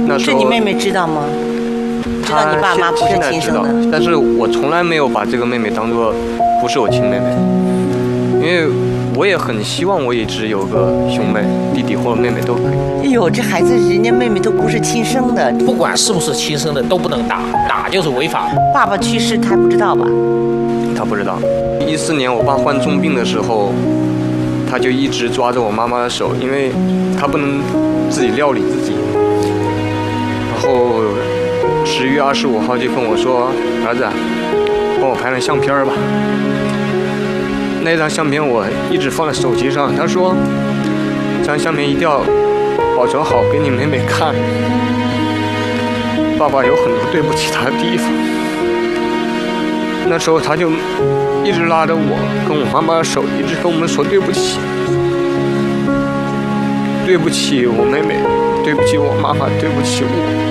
那时候是你妹妹知道吗？知道你爸妈不是现在知道亲生的？， 但是我从来没有把这个妹妹当做不是我亲妹妹，因为我也很希望我一直有个兄妹、弟弟或者妹妹都可以。 哎呦，这孩子人家妹妹都不是亲生的， 不管是不是亲生的都不能打，打就是违法。 爸爸去世他不知道吧？ 他不知道。14年我爸患重病的时候，他就一直抓着我妈妈的手，因为他不能自己料理自己。然后10月25号就跟我说：“儿子，帮我拍张相片吧。”那张相片我一直放在手机上。他说：“这张相片一定要保存好，给你妹妹看。爸爸有很多对不起她的地方。”那时候他就一直拉着我跟我妈妈的手，一直跟我们说对不起，对不起我妹妹，对不起我妈妈，对不起我。